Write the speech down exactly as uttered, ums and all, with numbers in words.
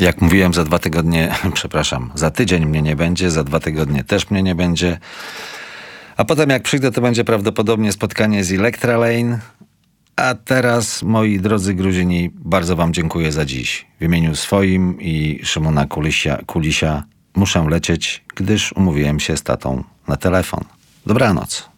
Jak mówiłem, za dwa tygodnie, przepraszam, za tydzień mnie nie będzie, za dwa tygodnie też mnie nie będzie. A potem jak przyjdę, to będzie prawdopodobnie spotkanie z Electra Lane. A teraz, moi drodzy Gruzini, bardzo wam dziękuję za dziś. W imieniu swoim i Szymona Kulisia, Kulisia muszę lecieć, gdyż umówiłem się z tatą na telefon. Dobranoc.